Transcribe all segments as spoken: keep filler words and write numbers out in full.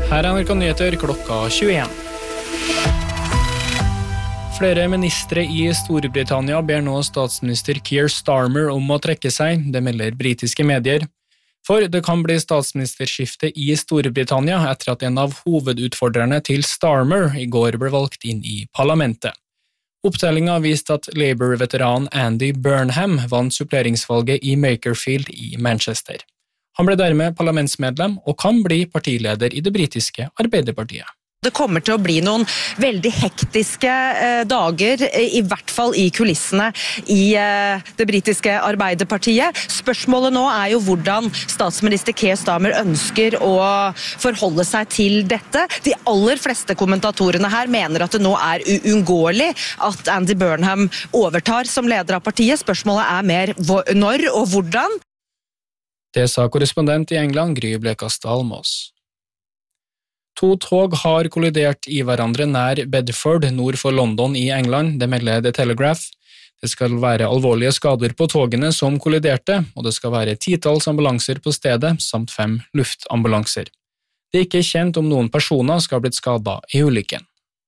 Her er N R K Nyheter klokka tjueen. Flere ministre i Storbritannia ber nå statsminister Keir Starmer om å trekke seg, det melder britiske medier. For det kan bli statsministerskifte i Storbritannia etter at en av hovedutfordrerne til Starmer i går ble valgt inn i parlamentet. Opptellingen viste at Labour-veteran Andy Burnham vant suppleringsvalget i Makerfield i Manchester. Han ble dermed parlamentsmedlem og kan bli partileder i det britiske Arbeiderpartiet. Det kommer til å bli noen veldig hektiske eh, dager, i hvert fall i kulissene i eh, det britiske Arbeiderpartiet. Spørsmålet nå er jo hvordan statsminister Keir Starmer ønsker å forholde seg til dette. De aller fleste kommentatorene her mener at det nå er uunngåelig at Andy Burnham overtar som leder av partiet. Spørsmålet er mer når og hvordan. Det sa korrespondent i England Gry Blekastad Almås. To tog har kollidert i hverandre nær Bedford, nord for London i England, det melder The Telegraph. Det skal være alvorlige skader på togene som kolliderte, og det skal være titalls ambulanser på stedet, samt fem luftambulanser. Det er ikke kjent om noen personer skal ha blitt skadet i ulykken.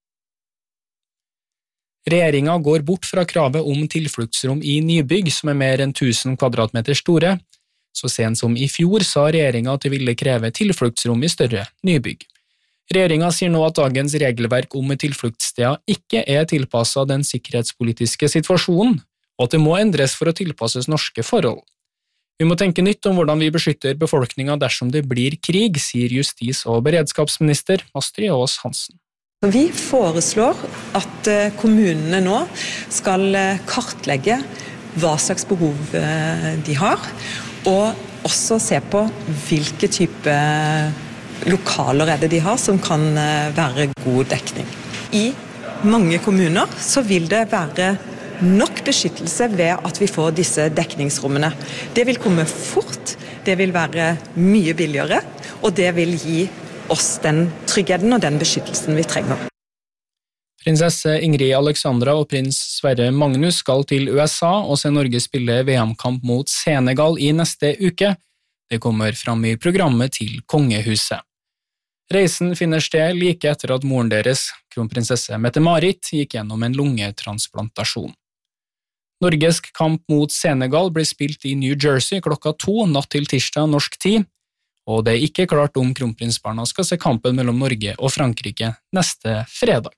Regjeringen går bort fra kravet om tilfluktsrom i nybygg som er mer enn tusen kvadratmeter store. Så sent som i fjor sa regjeringen at de ville kreve tilfluktsrom i større nybygg. Regjeringen sier nå at dagens regelverk om tilfluktssteder ikke er tilpasset den sikkerhetspolitiske situasjonen, og at det må endres for å tilpasses norske forhold. Vi må tenke nytt om hvordan vi beskytter befolkningen dersom det blir krig, sier justis- og beredskapsminister Astrid Aas Hansen. Vi foreslår at kommunene nå skal kartlegge hva slags behov de har, og også se på hvilke type lokaler er det de har som kan være god dekning. I mange kommuner så vil det være nok beskyttelse ved at vi får disse dekningsrommene. Det vil komme fort, det vil være mye billigere, og det vil gi oss den tryggheten og den beskyttelsen vi trenger. Prinsesse Ingrid Alexandra og prins Sverre Magnus skal til U S A og se Norge spille V M-kamp mot Senegal i neste uke. Det kommer fram i programmet til Kongehuset. Reisen finner sted like etter at moren deres, kronprinsesse Mette-Marit, gikk gjennom en lungetransplantasjon. Norges kamp mot Senegal blir spilt i New Jersey klokka to natt til tirsdag norsk tid, og det er ikke klart om kronprinsbarna skal se kampen mellom Norge og Frankrike neste fredag.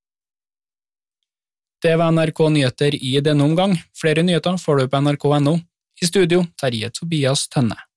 Det var N R K Nyheter i denne omgang. Flere nyheter får du på N R K punktum no. I studio, Terje Tobias Tønne.